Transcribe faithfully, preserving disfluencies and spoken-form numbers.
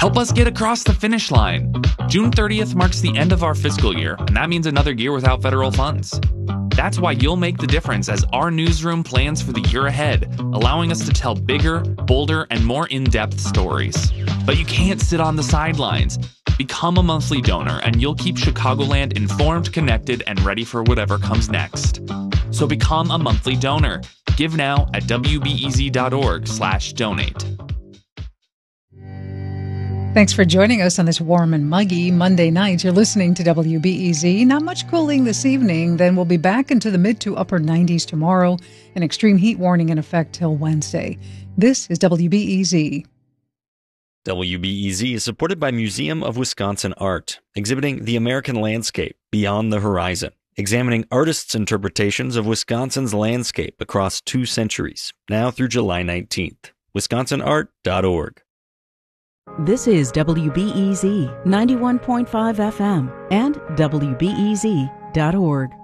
Help us get across the finish line. June thirtieth marks the end of our fiscal year, and that means another year without federal funds. That's why you'll make the difference as our newsroom plans for the year ahead, allowing us to tell bigger, bolder, and more in-depth stories. But you can't sit on the sidelines. Become a monthly donor, and you'll keep Chicagoland informed, connected, and ready for whatever comes next. So become a monthly donor. Give now at W B E Z dot org slash donate. Thanks for joining us on this warm and muggy Monday night. You're listening to W B E Z. Not much cooling this evening. Then we'll be back into the mid to upper nineties tomorrow. An extreme heat warning in effect till Wednesday. This is W B E Z. W B E Z is supported by Museum of Wisconsin Art, exhibiting the American landscape beyond the horizon, examining artists' interpretations of Wisconsin's landscape across two centuries, now through July nineteenth. wisconsin art dot org. This is W B E Z ninety-one point five F M and W B E Z dot org.